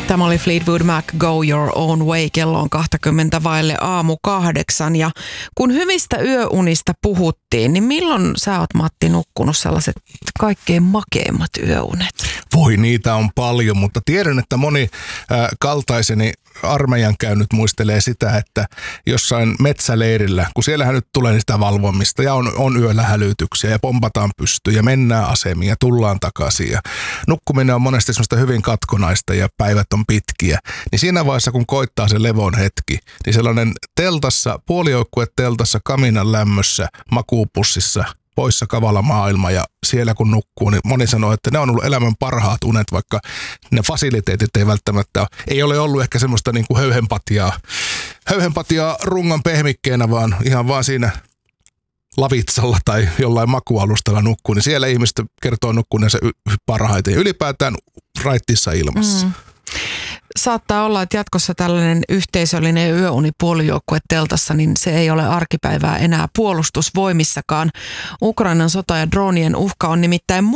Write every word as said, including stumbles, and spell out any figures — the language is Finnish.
Tämä oli Fleetwood Mac, Go Your Own Way. Kello on kaksikymmentä vaille aamu kahdeksan. Ja kun hyvistä yöunista puhuttiin, niin milloin sä oot, Matti, nukkunut sellaiset kaikkein makeimmat yöunet? Voi, niitä on paljon, mutta tiedän, että moni äh, kaltaiseni armeijan käynyt muistelee sitä, että jossain metsäleirillä, kun siellähän nyt tulee sitä valvomista ja on, on yöllä hälytyksiä ja pompataan pystyyn ja mennään asemiin ja tullaan takaisin ja nukkuminen on monesti semmoista hyvin katkonaista ja päivät on pitkiä, niin siinä vaiheessa kun koittaa se levon hetki, niin sellainen teltassa, puolijoukkue teltassa, kaminan lämmössä, makuupussissa, poissa kavala maailma ja siellä kun nukkuu, niin moni sanoo, että ne on ollut elämän parhaat unet, vaikka ne fasiliteetit ei välttämättä, ei ole ollut ehkä semmoista niin kuin höyhenpatiaa, höyhenpatiaa rungon pehmikkeenä, vaan ihan vaan siinä lavitsalla tai jollain makualustalla nukkuu, niin siellä ihmiset kertoo nukkuneensa y- parhaiten ja ylipäätään raittissa ilmassa. Mm. Saattaa olla, että jatkossa tällainen yhteisöllinen yöuni puolijoukkue teltassa, niin se ei ole arkipäivää enää puolustusvoimissakaan. Ukrainan sota ja droonien uhka on nimittäin